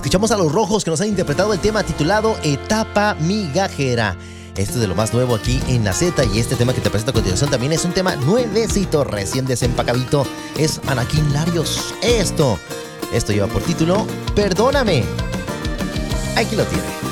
Escuchamos a Los Rojos, que nos han interpretado el tema titulado Etapa Migajera. Esto es de lo más nuevo aquí en La Z, y este tema que te presento a continuación también es un tema nuevecito, recién desempacadito. Es Anakin Larios. Esto lleva por título Perdóname. Aquí lo tiene.